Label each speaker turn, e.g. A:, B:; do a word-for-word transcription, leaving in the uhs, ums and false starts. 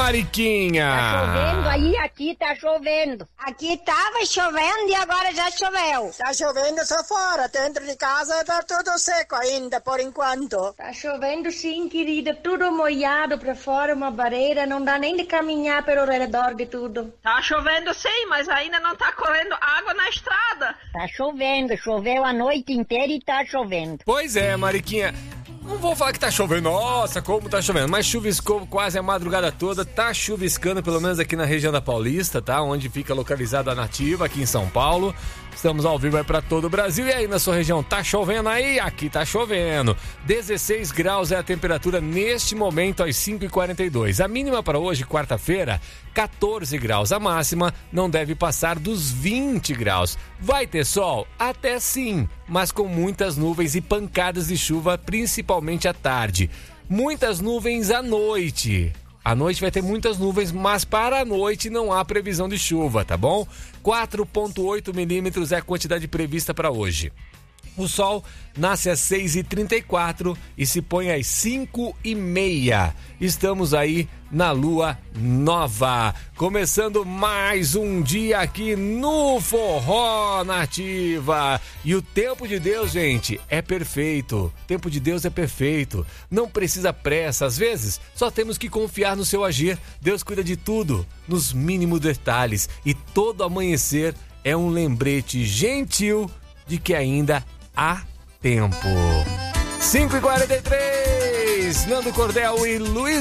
A: Mariquinha?
B: Tá chovendo aí, aqui tá chovendo.
C: Aqui tava chovendo e agora já choveu.
D: Tá chovendo só fora, dentro de casa tá tudo seco ainda, por enquanto.
B: Tá chovendo sim, querida, tudo molhado pra fora, uma barreira, não dá nem de caminhar pelo redor de tudo.
E: Tá chovendo sim, mas ainda não tá correndo água na estrada.
B: Tá chovendo, choveu a noite inteira e tá chovendo.
A: Pois é, Mariquinha. Não vou falar que tá chovendo, nossa, como tá chovendo, mas chuviscou quase a madrugada toda, tá chuviscando pelo menos aqui na região da Paulista, tá? Onde fica localizada a Nativa, aqui em São Paulo. Estamos ao vivo aí pra todo o Brasil. E aí na sua região, tá chovendo aí? Aqui tá chovendo. dezesseis graus é a temperatura neste momento às cinco e quarenta e dois. A mínima para hoje, quarta-feira, quatorze graus. A máxima não deve passar dos vinte graus. Vai ter sol? Até sim, mas com muitas nuvens e pancadas de chuva, principalmente à tarde. Muitas nuvens à noite. À noite vai ter muitas nuvens, mas para a noite não há previsão de chuva, tá bom? quatro vírgula oito milímetros é a quantidade prevista para hoje. O sol nasce às seis e trinta e quatro e se põe às cinco e meia. Estamos aí na lua nova. Começando mais um dia aqui no Forró Nativa. E o tempo de Deus, gente, é perfeito. O tempo de Deus é perfeito. Não precisa pressa. Às vezes, só temos que confiar no seu agir. Deus cuida de tudo, nos mínimos detalhes. E todo amanhecer é um lembrete gentil de que ainda há tempo. cinco e quarenta e três, Nando Cordel e Luiz